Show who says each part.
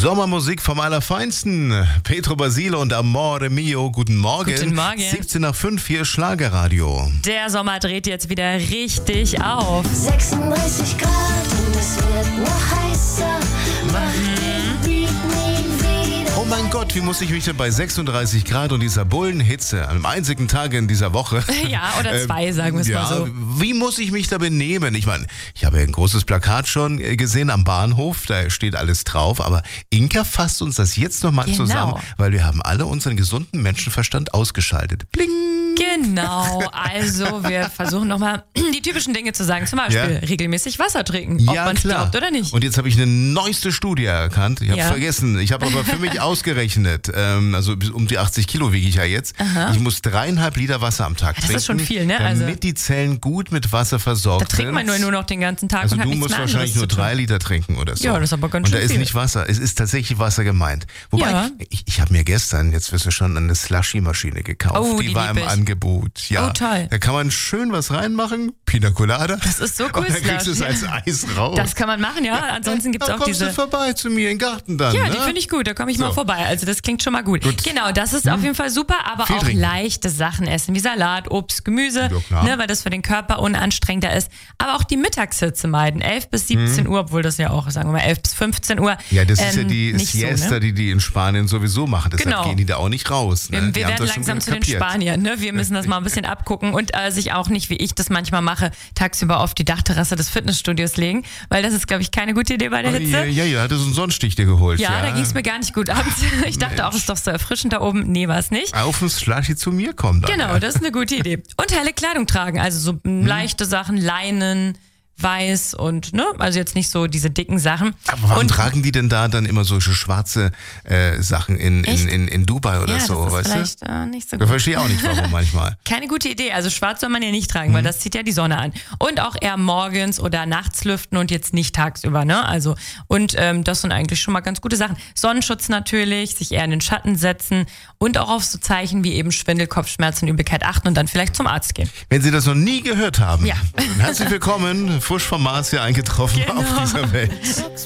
Speaker 1: Sommermusik vom Allerfeinsten. Petro Basile und Amore Mio. Guten Morgen.
Speaker 2: Guten Morgen.
Speaker 1: 17 nach 5 hier Schlagerradio.
Speaker 2: Der Sommer dreht jetzt wieder richtig auf.
Speaker 3: 36 Grad und es wird noch heißer. Mach den Beat nie wieder.
Speaker 1: Oh mein Gott, wie muss ich mich denn bei 36 Grad und dieser Bullenhitze am einzigen Tag in dieser Woche...
Speaker 2: Ja, oder zwei, sagen wir es mal so.
Speaker 1: Wie muss ich mich da benehmen? Ich meine, ich habe ja ein großes Plakat schon gesehen am Bahnhof, da steht alles drauf, aber Inka fasst uns das jetzt nochmal zusammen, weil wir haben alle unseren gesunden Menschenverstand ausgeschaltet. Bling!
Speaker 2: Genau, also wir versuchen nochmal die typischen Dinge zu sagen, zum Beispiel regelmäßig Wasser trinken, ob man es glaubt oder nicht.
Speaker 1: Und jetzt habe ich eine neueste Studie erkannt, ich habe vergessen, ich habe aber für mich ausgerechnet, also um die 80 Kilo wiege ich ja jetzt, ich muss 3,5 Liter Wasser am Tag trinken.
Speaker 2: Das ist schon viel, ne?
Speaker 1: Damit die Zellen gut mit Wasser versorgt sind.
Speaker 2: Da trinkt man nur noch den ganzen Tag
Speaker 1: also
Speaker 2: und hat
Speaker 1: du
Speaker 2: nichts
Speaker 1: musst
Speaker 2: mehr
Speaker 1: wahrscheinlich nur 3 Liter trinken oder so.
Speaker 2: Ja, das ist aber ganz schön viel.
Speaker 1: Und da ist nicht Wasser, es ist tatsächlich Wasser gemeint. Wobei, ich habe mir gestern, jetzt wirst du schon, eine Slushy-Maschine gekauft.
Speaker 2: Oh,
Speaker 1: die war im Angebot. Ja.
Speaker 2: Oh, toll.
Speaker 1: Da kann man schön was reinmachen, Pina Colada.
Speaker 2: Das ist so cool,
Speaker 1: und dann kriegst du es als Eis raus.
Speaker 2: Das kann man machen, ja. Ansonsten gibt es auch diese...
Speaker 1: Da kommst du vorbei zu mir in den Garten dann.
Speaker 2: Ja,
Speaker 1: ne?
Speaker 2: die finde ich gut, da komme ich mal vorbei. Also das klingt schon mal gut. Genau, das ist auf jeden Fall super, aber
Speaker 1: Viel
Speaker 2: auch
Speaker 1: trinken.
Speaker 2: leichte Sachen essen, wie Salat, Obst, Gemüse,
Speaker 1: Ja,
Speaker 2: ne, weil das für den Körper unanstrengender ist. Aber auch die Mittagshitze meiden, 11 bis 17 Uhr, obwohl das ja auch, sagen wir mal, 11 bis 15 Uhr.
Speaker 1: Ja, das ist ja die
Speaker 2: nicht
Speaker 1: Siesta,
Speaker 2: so, ne?
Speaker 1: die in Spanien sowieso machen. Deshalb
Speaker 2: Genau.
Speaker 1: gehen die da auch nicht raus. Ne?
Speaker 2: Wir werden langsam zu den Spaniern. Ne? Wir müssen das mal ein bisschen abgucken und sich auch nicht, wie ich das manchmal mache, tagsüber auf die Dachterrasse des Fitnessstudios legen, weil das ist, glaube ich, keine gute Idee bei der Hitze.
Speaker 1: Ja, hat so einen Sonnenstich dir geholt.
Speaker 2: Ja, da ging es mir gar nicht gut abends. Ich dachte auch, es ist doch so erfrischend da oben. Nee, war es nicht.
Speaker 1: Auf den Slushy zu mir kommen dann.
Speaker 2: Genau, das ist eine gute Idee. Und helle Kleidung tragen, also so leichte Sachen, Leinen, weiß und, ne, also jetzt nicht so diese dicken Sachen.
Speaker 1: Aber warum tragen die denn da dann immer solche schwarze Sachen in Dubai oder so,
Speaker 2: das ist
Speaker 1: weißt du?
Speaker 2: vielleicht nicht so
Speaker 1: Ich
Speaker 2: gut.
Speaker 1: verstehe auch nicht, warum manchmal.
Speaker 2: Keine gute Idee. Also schwarz soll man ja nicht tragen, weil das zieht ja die Sonne an. Und auch eher morgens oder nachts lüften und jetzt nicht tagsüber, ne? Also, und das sind eigentlich schon mal ganz gute Sachen. Sonnenschutz natürlich, sich eher in den Schatten setzen und auch auf so Zeichen wie eben Schwindel, Kopfschmerzen, Übelkeit achten und dann vielleicht zum Arzt gehen.
Speaker 1: Wenn Sie das noch nie gehört haben,
Speaker 2: Ja.
Speaker 1: herzlich willkommen, Fusch vom Mars hier eingetroffen auf dieser Welt.